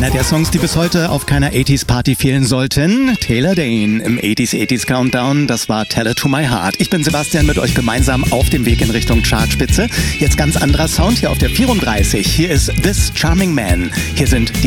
Einer der Songs, die bis heute auf keiner 80s Party fehlen sollten. Taylor Dayne im 80s Countdown. Das war Tell It To My Heart. Ich bin Sebastian, mit euch gemeinsam auf dem Weg in Richtung Chartspitze. Jetzt ganz anderer Sound hier auf der 34. Hier ist This Charming Man. Hier sind die